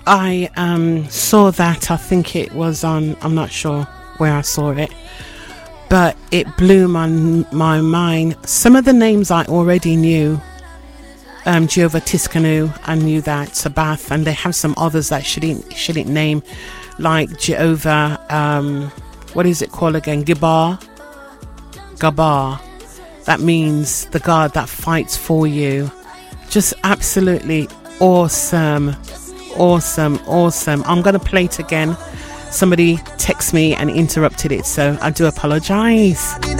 I saw that. I think it was on, I'm not sure where I saw it, but it blew my mind. Some of the names I already knew. Jehovah Tiskanu, I knew that. Sabbath, and they have some others that shouldn't name, like Jehovah, what is it called again? Gabar. That means the God that fights for you. Just absolutely awesome. I'm going to play it again. Somebody texted me and interrupted it, so I do apologize.